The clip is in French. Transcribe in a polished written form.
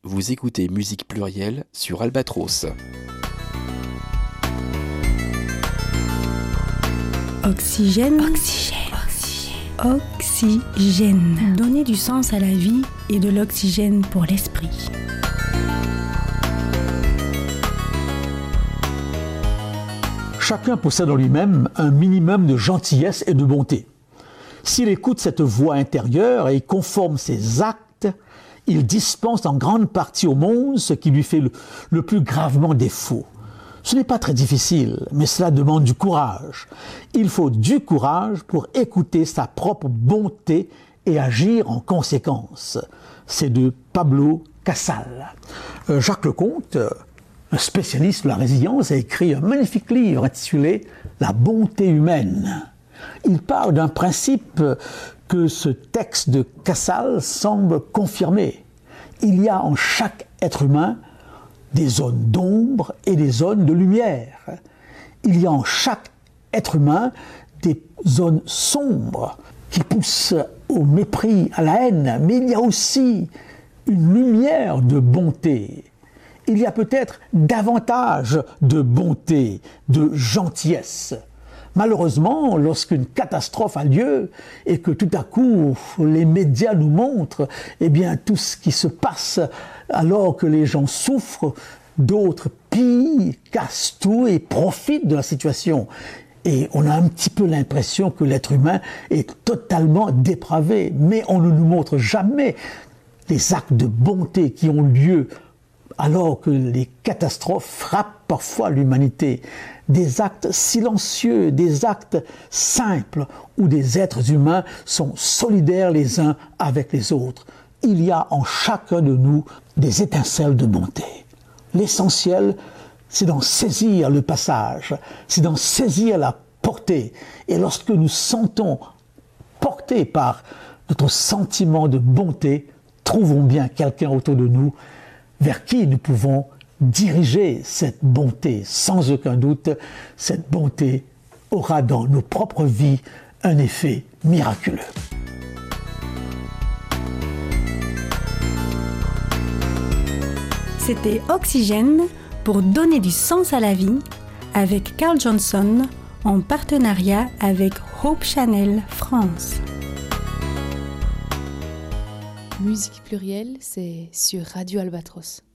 Vous écoutez Musique Plurielle sur Albatros. Oxygène. Oxygène. Oxygène. Donner du sens à la vie et de l'oxygène pour l'esprit. Chacun possède en lui-même un minimum de gentillesse et de bonté. S'il écoute cette voix intérieure et conforme ses actes, il dispense en grande partie au monde ce qui lui fait le plus gravement défaut. Ce n'est pas très difficile, mais cela demande du courage. Il faut du courage pour écouter sa propre bonté et agir en conséquence. C'est de Pablo Casals. Jacques Leconte, un spécialiste de la résilience, a écrit un magnifique livre intitulé « La bonté humaine ». Il parle d'un principe que ce texte de Casals semble confirmer. Il y a en chaque être humain des zones d'ombre et des zones de lumière. Il y a en chaque être humain des zones sombres qui poussent au mépris, à la haine, mais il y a aussi une lumière de bonté. Il y a peut-être davantage de bonté, de gentillesse. Malheureusement, lorsqu'une catastrophe a lieu et que tout à coup les médias nous montrent tout ce qui se passe alors que les gens souffrent, d'autres pillent, cassent tout et profitent de la situation. Et on a un petit peu l'impression que l'être humain est totalement dépravé, mais on ne nous montre jamais les actes de bonté qui ont lieu alors que les catastrophes frappent parfois l'humanité. Des actes silencieux, des actes simples où des êtres humains sont solidaires les uns avec les autres. Il y a en chacun de nous des étincelles de bonté. L'essentiel, c'est d'en saisir le passage, c'est d'en saisir la portée. Et lorsque nous sentons portés par notre sentiment de bonté, trouvons bien quelqu'un autour de nous vers qui nous pouvons diriger cette bonté. Sans aucun doute, cette bonté aura dans nos propres vies un effet miraculeux. C'était Oxygène pour donner du sens à la vie avec Carl Johnson en partenariat avec Hope Channel France. Musique Plurielle, c'est sur Radio Albatros.